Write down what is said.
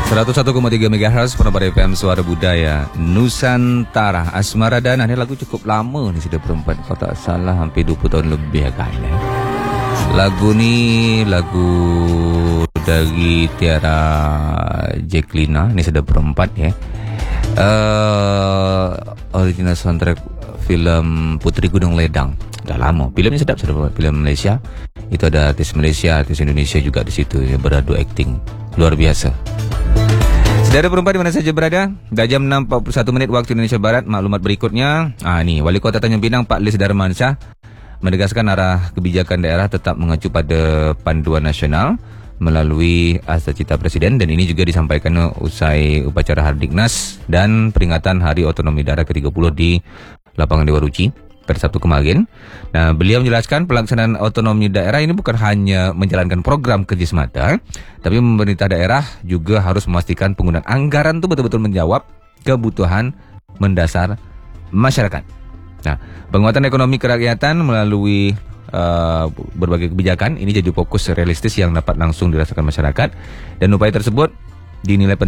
101,3 MHz Pendapat FM Suara Budaya Nusantara. Asmaradana, ini lagu cukup lama nih, sudah berempat kalau tak salah hampir 20 tahun lebih agaknya. Lagu ni lagu dari Tiara Jacqueline, ini sudah berempat ya. Original soundtrack film Putri Gunung Ledang. Dah lama. Filmnya sedap, sudah film Malaysia. Itu ada artis Malaysia, artis Indonesia juga di situ yang beradu akting luar biasa. Saudara perempuan di mana saja berada, dah jam 6.41 waktu Indonesia Barat. Maklumat berikutnya, ni Wali Kota Tanjung Pinang Pak Lis Darmansyah menegaskan arah kebijakan daerah tetap mengacu pada panduan nasional melalui Akta Cita Presiden, dan ini juga disampaikan usai upacara Hardiknas dan peringatan Hari Otonomi Daerah ke-30 di Lapangan Dewa Ruci pada Sabtu kemarin. Nah, beliau menjelaskan pelaksanaan otonomi daerah ini bukan hanya menjalankan program kerja semata, tapi pemerintah daerah juga harus memastikan penggunaan anggaran itu betul-betul menjawab kebutuhan mendasar masyarakat. Nah, penguatan ekonomi kerakyatan melalui berbagai kebijakan ini jadi fokus realistis yang dapat langsung dirasakan masyarakat, dan upaya tersebut dinilai penting